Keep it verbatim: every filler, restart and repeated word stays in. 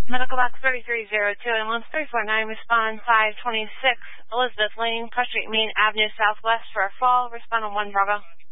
Medical box thirty-three oh two, ambulance three four nine, respond five twenty-six, Elizabeth Lane, Cross Street, Main Avenue, Southwest for a fall, respond on one Bravo.